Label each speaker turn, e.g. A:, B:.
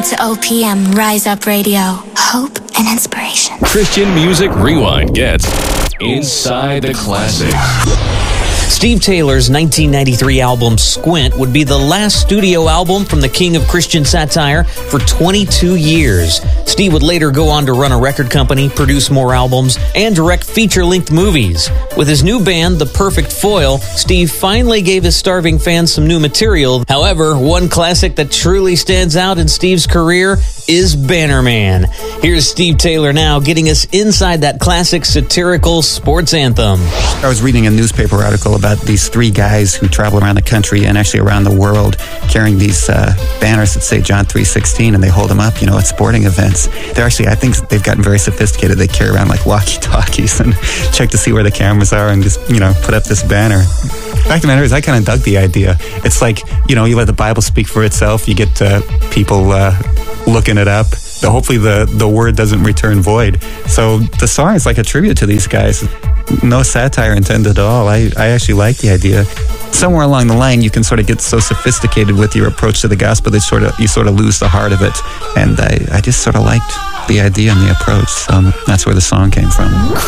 A: to OPM Rise Up Radio. Hope and inspiration.
B: Christian Music Rewind gets Inside the Classics.
C: Steve Taylor's 1993 album Squint would be the last studio album from the king of Christian satire for 22 years. Steve would later go on to run a record company, produce more albums, and direct feature-length movies. With his new band, The Perfect Foil, Steve finally gave his starving fans some new material. However, one classic that truly stands out in Steve's career is Bannerman. Here's Steve Taylor now, getting us inside that classic satirical sports anthem.
D: I was reading a newspaper article about these three guys who travel around the country and actually around the world carrying these banners that say John 3:16, and they hold them up, at sporting events. They're actually, I think they've gotten very sophisticated. They carry around like walkie-talkies and check to see where the cameras are and just, put up this banner. The fact of the matter is, I kind of dug the idea. It's like, you let the Bible speak for itself. You get people looking it up. Hopefully the word doesn't return void. So the song is like a tribute to these guys. No satire intended at all. I actually like the idea. Somewhere along the line, you can sort of get so sophisticated with your approach to the gospel that you sort of lose the heart of it. And I just sort of liked the idea and the approach. So that's where the song came from.